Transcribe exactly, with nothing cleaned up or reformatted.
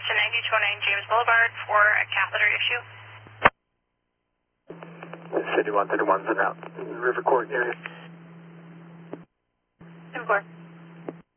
to ninety-two oh nine James Boulevard for a catheter issue. City one thirty-one's in out. River Court area. ten four.